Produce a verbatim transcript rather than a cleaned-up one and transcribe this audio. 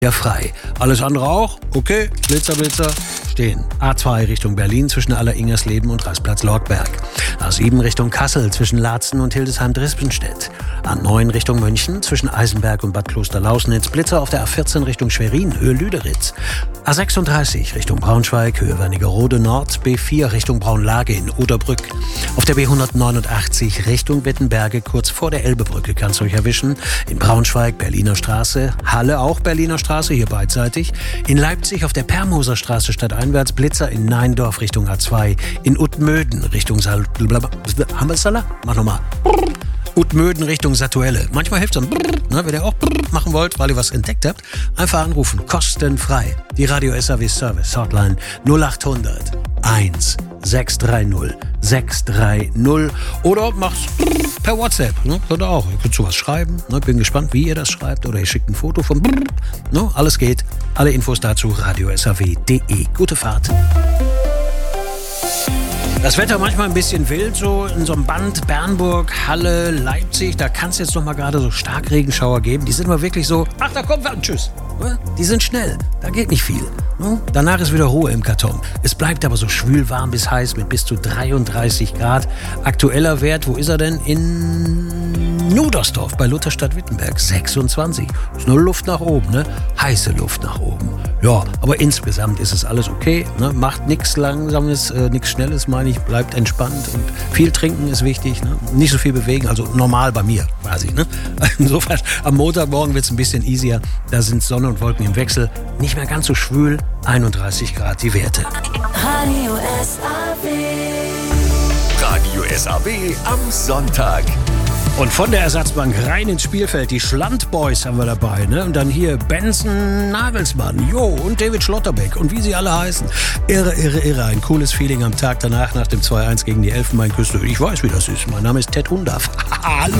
Ja, frei. Alles andere auch? Okay, Blitzer, Blitzer, stehen. A zwei Richtung Berlin zwischen Aller-Ingersleben und Rastplatz-Lortberg. A sieben Richtung Kassel zwischen Laatzen und Hildesheim-Drispenstedt. A neun Richtung München zwischen Eisenberg und Bad Klosterlausnitz. Blitzer auf der A vierzehn Richtung Schwerin, Höhe Lüderitz. A sechsunddreißig Richtung Braunschweig, Höhe Wernigerode Nord. B vier Richtung Braunlage in Oderbrück. Auf der B hundertneunundachtzig Richtung Wittenberge, kurz vor der Elbebrücke, kannst du euch erwischen. In Braunschweig, Berliner Straße. Halle auch Berliner Straße, hier beidseitig. In Leipzig auf der Permoser Straße stadteinwärts. Blitzer in Neindorf Richtung A zwei. In Utmöden Richtung Sal... Haben wir Salah? Mach nochmal. Utmöden Richtung Satuelle. Manchmal hilft es dann, ne, wenn ihr auch machen wollt, weil ihr was entdeckt habt, einfach anrufen, kostenfrei. Die Radio S A W Service Hotline null achthundert eins sechs drei null sechs drei null oder macht's per WhatsApp, ne, könnt ihr auch. Ihr könnt sowas schreiben, ne, bin gespannt, wie ihr das schreibt, oder ihr schickt ein Foto von, ne, alles geht. Alle Infos dazu radio s a w punkt d e. Gute Fahrt. Das Wetter manchmal ein bisschen wild, so in so einem Band, Bernburg, Halle, Leipzig, da kann es jetzt noch mal gerade so Starkregenschauer geben. Die sind aber wirklich so, ach, da kommt was, tschüss. Die sind schnell, da geht nicht viel. Danach ist wieder Ruhe im Karton. Es bleibt aber so schwül, warm bis heiß mit bis zu dreiunddreißig Grad. Aktueller Wert, wo ist er denn? In Nudersdorf bei Lutherstadt-Wittenberg, sechsundzwanzig. Ist nur Luft nach oben, ne? Heiße Luft nach oben. Ja, aber insgesamt ist es alles okay, ne? Macht nichts Langsames, äh, nichts Schnelles, meine ich. Bleibt entspannt und viel trinken ist wichtig, ne? Nicht so viel bewegen, also normal bei mir quasi, ne? Insofern, am Montagmorgen wird es ein bisschen easier. Da sind Sonne und Wolken im Wechsel. Nicht mehr ganz so schwül, einunddreißig Grad die Werte. Radio S A W. Radio S A W am Sonntag. Und von der Ersatzbank rein ins Spielfeld. Die Schlandboys haben wir dabei, ne? Und dann hier Benson Nagelsmann, Jo und David Schlotterbeck und wie sie alle heißen. Irre, irre, irre. Ein cooles Feeling am Tag danach nach dem zwei eins gegen die Elfenbeinküste. Ich weiß, wie das ist. Mein Name ist Ted Hundaf. Hallo.